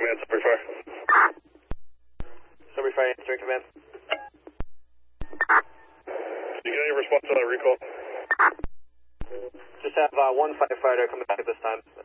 Command, Subway Fire. Subway Fire, answering command. You get any response on a recall? Just have one firefighter coming back at this time.